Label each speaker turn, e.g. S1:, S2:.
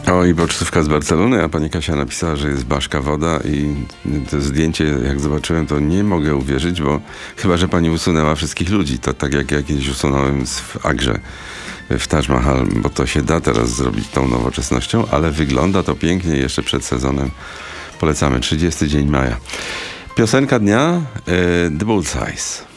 S1: O, i pocztówka z Barcelony, a pani Kasia napisała, że jest Baszka Woda i to zdjęcie, jak zobaczyłem, to nie mogę uwierzyć, bo chyba, że pani usunęła wszystkich ludzi. To tak jak ja kiedyś usunąłem w Agrze w Taj Mahal, bo to się da teraz zrobić tą nowoczesnością, ale wygląda to pięknie jeszcze przed sezonem. Polecamy, 30 dzień maja. Piosenka dnia, The Bullseyes.